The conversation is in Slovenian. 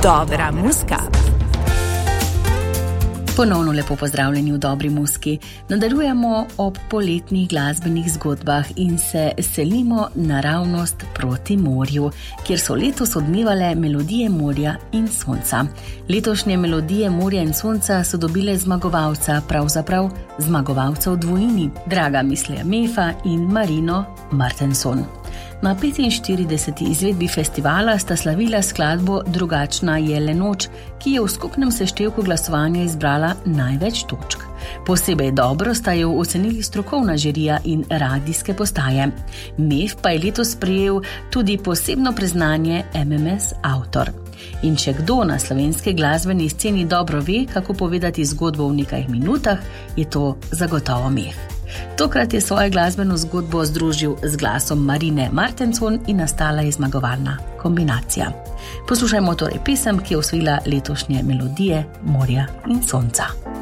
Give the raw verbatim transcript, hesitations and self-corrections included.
Dobra muska. Ponovno lepo pozdravljeni v Dobri muski. Nadaljujemo ob poletnih glasbenih zgodbah in se selimo naravnost proti morju, kjer so letos odmevale melodije morja in sonca. Letošnje melodije morja in sonca so dobile zmagovalca, pravzaprav zmagovalca v dvojini, Draga Mislija Mefa in Marino Martenson. Na petinštirideseti izvedbi festivala sta slavila skladbo Drugačna je le noč, ki je v skupnem seštevku glasovanja izbrala največ točk. Posebej dobro sta jo ocenili strokovna žirija in radijske postaje. Mef pa je letos prejel tudi posebno priznanje M M S Avtor. In če kdo na slovenski glasbeni sceni dobro ve, kako povedati zgodbo v nekaj minutah, je to zagotovo Mef. Tokrat je svojo glasbeno zgodbo združil z glasom Marine Martenson in nastala je zmagovalna kombinacija. Poslušajmo torej pesem, ki je osvojila letošnje melodije morja in sonca.